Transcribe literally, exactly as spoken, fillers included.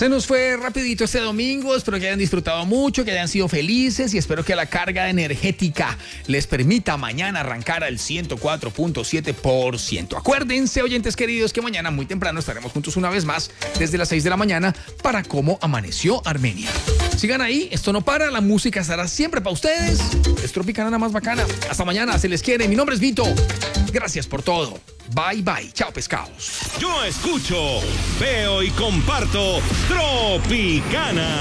Se nos fue rapidito este domingo, espero que hayan disfrutado mucho, que hayan sido felices y espero que la carga energética les permita mañana arrancar al ciento cuatro punto siete por ciento. Acuérdense, oyentes queridos, que mañana muy temprano estaremos juntos una vez más desde las seis de la mañana para Cómo Amaneció Armenia. Sigan ahí, esto no para, la música estará siempre para ustedes. Es Tropicana la más bacana. Hasta mañana, se les quiere. Mi nombre es Vito. Gracias por todo. Bye, bye. Chao, pescados. Yo escucho, veo y comparto Tropicana.